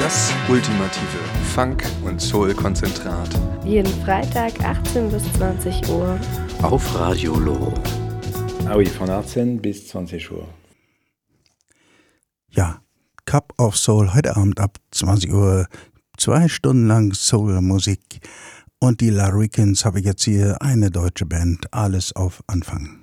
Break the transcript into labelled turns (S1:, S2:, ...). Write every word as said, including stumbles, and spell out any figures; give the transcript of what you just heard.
S1: Das ultimative Funk- und Soul-Konzentrat.
S2: Jeden Freitag achtzehn bis zwanzig Uhr.
S3: Auf Radio Loro.
S4: Ah oui, von achtzehn bis zwanzig Uhr.
S5: Ja, Cup of Soul, heute Abend ab zwanzig Uhr, zwei Stunden lang Soul-Musik. Und die Larrikins habe ich jetzt hier, eine deutsche Band, alles auf Anfang.